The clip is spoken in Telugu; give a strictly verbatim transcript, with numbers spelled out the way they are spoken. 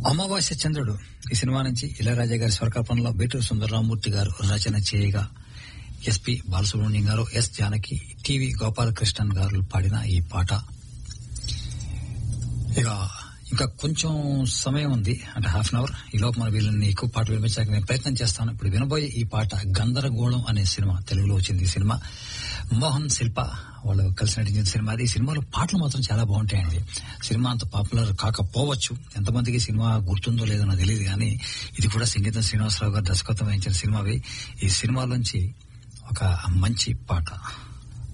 అమావాస్య చంద్రుడు ఈ సినిమా నుంచి ఇళయరాజా గారి స్వరకల్పనలో బేటూరు సుందరరామూర్తి గారు రచన చేయగా ఎస్పి బాలసుబ్రహ్మణ్యం గారు, ఎస్ జానకి, టివి గోపాలకృష్ణన్ గారు పాడిన ఈ పాట. ఇక ఇంకా కొంచెం సమయం ఉంది, అంటే హాఫ్ అన్ అవర్. ఈ లోపు మన వీళ్ళని ఎక్కువ పాటలు వినిపించడానికి నేను ప్రయత్నం చేస్తాను. ఇప్పుడు వినబోయే ఈ పాట గందరగోళం అనే సినిమా, తెలుగులో వచ్చింది ఈ సినిమా. మోహన్ శిల్ప వాళ్ళు కలిసి నటించిన సినిమా. ఈ సినిమాలో పాటలు మాత్రం చాలా బాగుంటాయండి. సినిమా అంత పాపులర్ కాకపోవచ్చు, ఎంతమందికి సినిమా గుర్తుందో లేదో నాకు తెలియదు, కానీ ఇది కూడా సంగీతం శ్రీనివాసరావు గారు దర్శకత్వం వహించిన సినిమావి. ఈ సినిమాలోంచి ఒక మంచి పాట.